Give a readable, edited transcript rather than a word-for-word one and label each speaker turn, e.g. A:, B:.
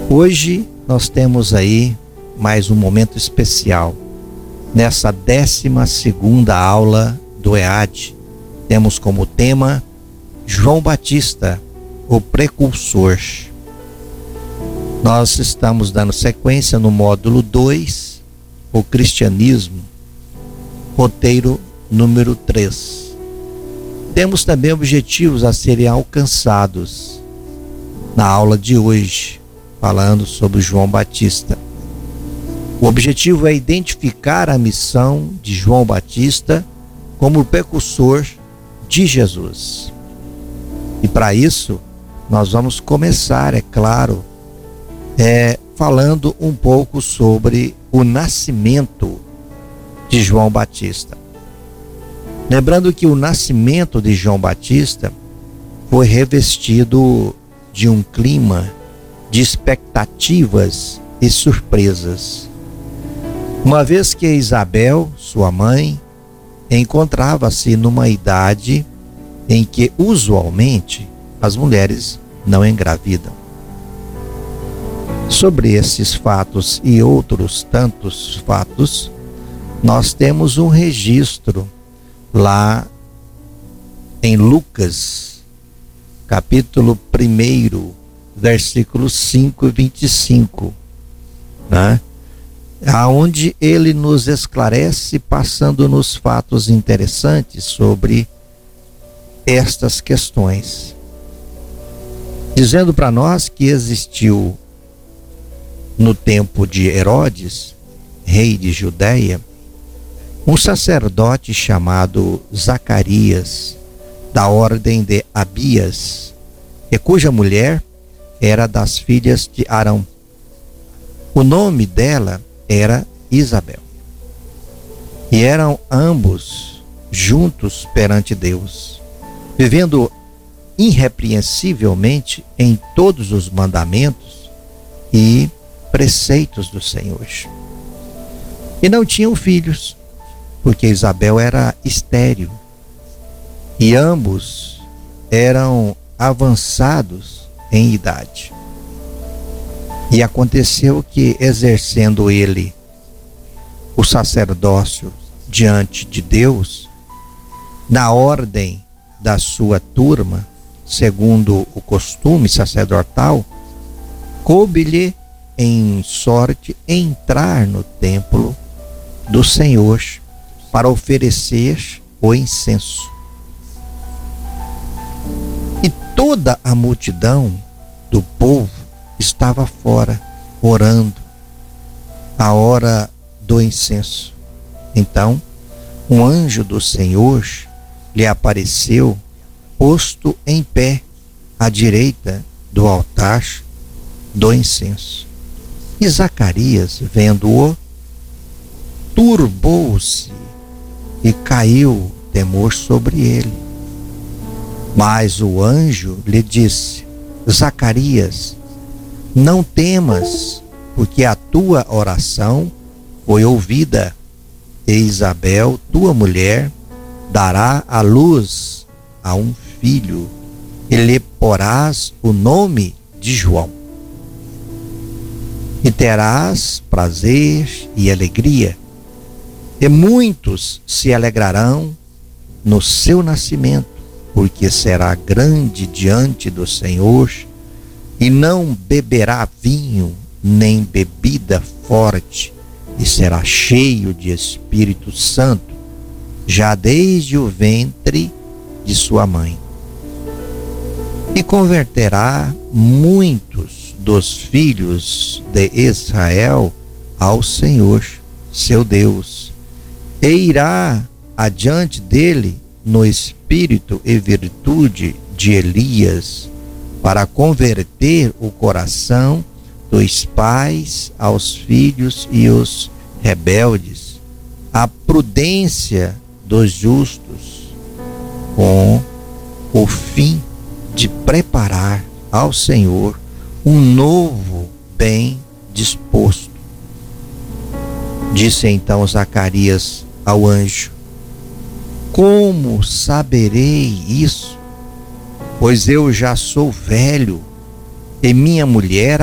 A: Hoje nós temos aí mais um momento especial. Nessa 12ª aula do EAD, temos como tema João Batista, o precursor. Nós estamos dando sequência no módulo 2, o cristianismo, roteiro número 3. Temos também objetivos a serem alcançados na aula de hoje, falando sobre João Batista. O objetivo é identificar a missão de João Batista como o precursor de Jesus. E para isso, nós vamos começar, é claro, falando um pouco sobre o nascimento de João Batista. Lembrando que o nascimento de João Batista foi revestido de um clima de expectativas e surpresas. Uma vez que Isabel, sua mãe, encontrava-se numa idade em que usualmente as mulheres não engravidam. Sobre esses fatos e outros tantos fatos, nós temos um registro lá em Lucas, capítulo 1, versículos 5 e 25, né? Aonde ele nos esclarece, passando-nos fatos interessantes sobre estas questões, dizendo para nós que existiu no tempo de Herodes, rei de Judeia, um sacerdote chamado Zacarias, da ordem de Abias, e cuja mulher era das filhas de Arão. O nome dela era Isabel. E eram ambos juntos perante Deus, vivendo irrepreensivelmente em todos os mandamentos e preceitos do Senhor. E não tinham filhos, porque Isabel era estéril, e ambos eram avançados em idade. E aconteceu que, exercendo ele o sacerdócio diante de Deus, na ordem da sua turma, segundo o costume sacerdotal, coube-lhe em sorte entrar no templo do Senhor para oferecer o incenso. E toda a multidão do povo estava fora, orando, a hora do incenso. Então, um anjo do Senhor lhe apareceu, posto em pé, à direita do altar do incenso. E Zacarias, vendo-o, turbou-se e caiu temor sobre ele. Mas o anjo lhe disse: Zacarias, não temas, porque a tua oração foi ouvida, e Isabel, tua mulher, dará à luz a um filho, e lhe porás o nome de João. E terás prazer e alegria, e muitos se alegrarão no seu nascimento, porque será grande diante do Senhor, e não beberá vinho nem bebida forte, e será cheio de Espírito Santo, já desde o ventre de sua mãe. E converterá muitos dos filhos de Israel ao Senhor, seu Deus, e irá adiante dele no espírito e virtude de Elias, para converter o coração dos pais aos filhos e os rebeldes, a prudência dos justos, com o fim de preparar ao Senhor um novo bem disposto. Disse então Zacarias ao anjo: Como saberei isso? Pois eu já sou velho, e minha mulher